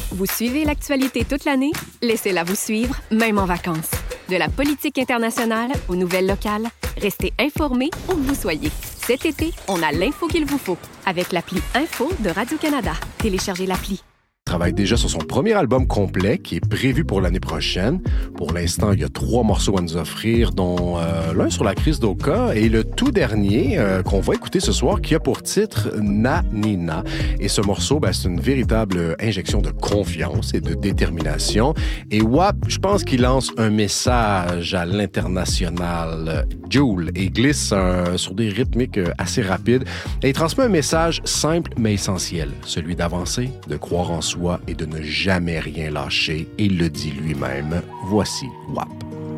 Vous suivez l'actualité toute l'année? Laissez-la vous suivre, même en vacances. De la politique internationale aux nouvelles locales, restez informés où que vous soyez. Cet été, on a l'info qu'il vous faut avec l'appli Info de Radio-Canada. Téléchargez l'appli. Travaille déjà sur son premier album complet qui est prévu pour l'année prochaine. Pour l'instant, il y a 3 morceaux à nous offrir, dont l'un sur la crise d'Oka et le tout dernier qu'on va écouter ce soir qui a pour titre Na Nina. Et ce morceau, c'est une véritable injection de confiance et de détermination. Et WAP, je pense qu'il lance un message à l'international. Joule et glisse sur des rythmiques assez rapides. Et il transmet un message simple mais essentiel, celui d'avancer, de croire en soi et de ne jamais rien lâcher. Et il le dit lui-même. Voici WAP.